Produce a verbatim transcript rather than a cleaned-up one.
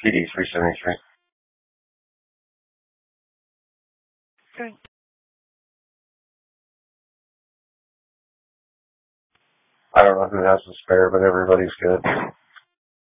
P D three seventy-three. Drink. I don't know who has the spare, but everybody's good.